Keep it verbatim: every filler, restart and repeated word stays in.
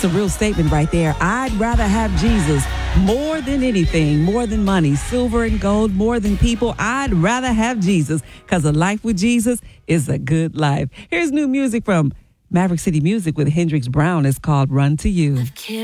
a real statement right there. I'd rather have Jesus more than anything, more than money, silver and gold, more than people. I'd rather have Jesus because a life with Jesus is a good life. Here's new music from Maverick City Music with Hendrix Brown. It's called Run to You.